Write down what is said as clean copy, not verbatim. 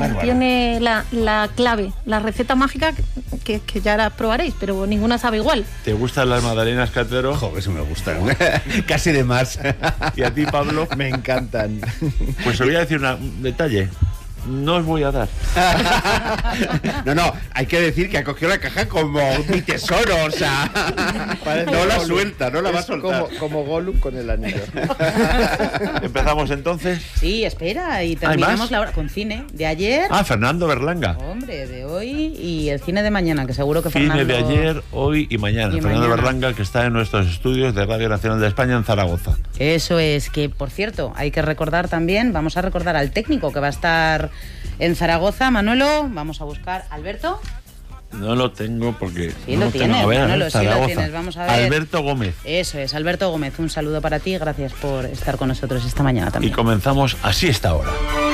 tiene la clave, la receta mágica que ya la probaréis, pero ninguna sabe igual. ¿Te gustan las magdalenas, Catero? Joder, eso me gustan. Casi de más. ¿Y a ti, Pablo? Me encantan. Pues os voy a decir un detalle. No os voy a dar. No, hay que decir que ha cogido la caja como mi tesoro, o sea, no la suelta, no la va a soltar. Como Gollum con el anillo. ¿Empezamos entonces? Sí, espera, y terminamos la hora con cine de ayer. Fernando Berlanga. Hombre, de hoy y el cine de mañana, que seguro que Cine Fernando... de ayer, hoy y mañana. Fernando Berlanga, que está en nuestros estudios de Radio Nacional de España en Zaragoza. Eso es, que por cierto, hay que recordar también, vamos a recordar al técnico que va a estar en Zaragoza. Manuelo, vamos a buscar. ¿Alberto? No lo tengo porque... Sí, lo tienes, Manuelo, sí lo tienes. Vamos a ver. Alberto Gómez. Eso es, Alberto Gómez. Un saludo para ti, gracias por estar con nosotros esta mañana también. Y comenzamos así esta hora.